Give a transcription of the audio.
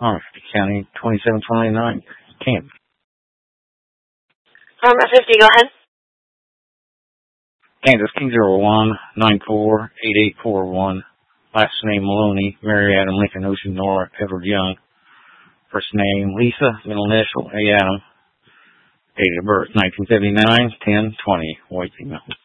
Harford County, 2729, Kansas. 50, go ahead. Kansas, King 01948841. Last name Maloney, Mary Adam, Lincoln Ocean, Nora, Edward Young. First name Lisa, middle initial A. Adam. Date of birth 1979, 10/20, white female.